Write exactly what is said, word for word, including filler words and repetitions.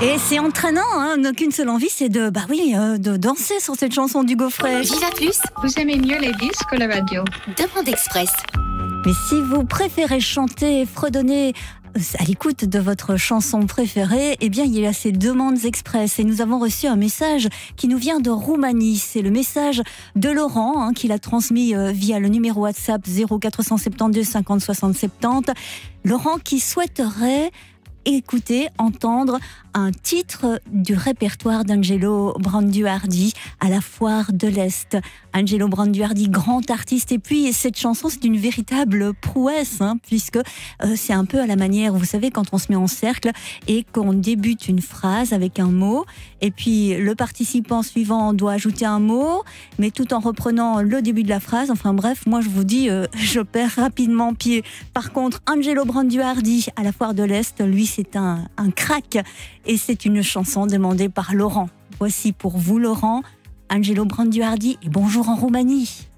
Et c'est entraînant, hein, on n'a qu'une seule envie, c'est de, bah oui, euh, de danser sur cette chanson du Gaufret. Viva Plus, Vous aimez mieux les disques que la radio? Demande Express. Mais si vous préférez chanter, fredonner à l'écoute de votre chanson préférée, eh bien, il y a ces demandes express. Et nous avons reçu un message qui nous vient de Roumanie. C'est le message de Laurent, hein, qui l'a transmis euh, via le numéro WhatsApp zéro quatre cent soixante-douze cinquante soixante soixante-dix. Laurent qui souhaiterait écouter, entendre un titre du répertoire d'Angelo Branduardi à la Foire de l'Est. Angelo Branduardi, grand artiste. Et puis, cette chanson, c'est une véritable prouesse, hein, puisque euh, c'est un peu à la manière, vous savez, quand on se met en cercle et qu'on débute une phrase avec un mot, et puis le participant suivant doit ajouter un mot, mais tout en reprenant le début de la phrase. Enfin bref, moi je vous dis, euh, je perds rapidement pied. Par contre, Angelo Branduardi à la Foire de l'Est, lui, c'est un, un crack. Et c'est une chanson demandée par Laurent. Voici pour vous, Laurent, Angelo Branduardi et Bonjour en Roumanie.